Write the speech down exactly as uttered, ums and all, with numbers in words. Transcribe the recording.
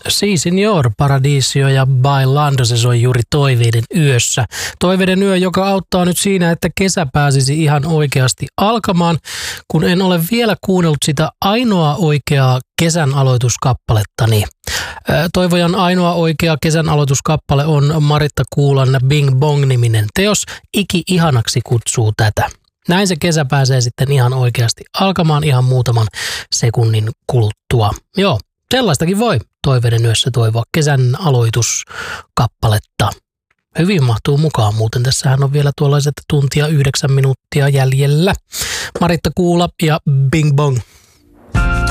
Si Signor, Paradiso ja Bailando, se soi juuri Toiveiden yössä. Toiveiden yö, joka auttaa nyt siinä, että kesä pääsisi ihan oikeasti alkamaan, kun en ole vielä kuunnellut sitä ainoa oikeaa kesän aloituskappaletani. Toivojan ainoa oikea kesän aloituskappale on Maritta Kuulan Bing Bong-niminen teos. Iki ihanaksi kutsuu tätä. Näin se kesä pääsee sitten ihan oikeasti alkamaan ihan muutaman sekunnin kuluttua. Joo, sellaistakin voi Toiveiden yössä toivoa kesän aloituskappaletta. Hyvin mahtuu mukaan, muuten tässähän on vielä tuollaiset tuntia yhdeksän minuuttia jäljellä. Maritta Kuula ja Bing Bong.